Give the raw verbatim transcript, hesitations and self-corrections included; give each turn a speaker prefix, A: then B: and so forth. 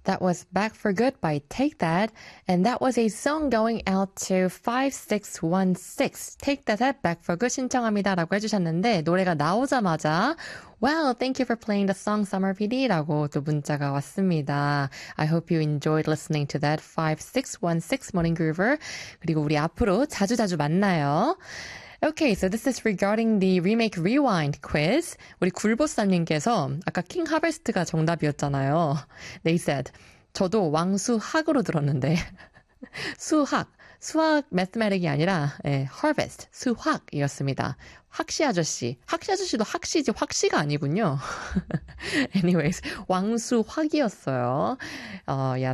A: That was Back for Good by Take That. And that was a song going out to five six one six. Take That의 Back for Good 신청합니다 라고 해주셨는데 노래가 나오자마자 Well, thank you for playing the song Summer 피디 라고 또 문자가 왔습니다. I hope you enjoyed listening to that five six one six Morning Groover. 그리고 우리 앞으로 자주자주 만나요. Okay, so this is regarding the remake rewind quiz. 우리 굴보쌈님께서 아까 킹 하베스트가 정답이었잖아요. They said, 저도 왕수학으로 들었는데 수학, 수학 mathematic이 아니라 예, harvest, 수학이었습니다. 학시 아저씨, 학시 아저씨도 학시지 확시가 아니군요. Anyways, 왕수학이었어요. 어, yeah,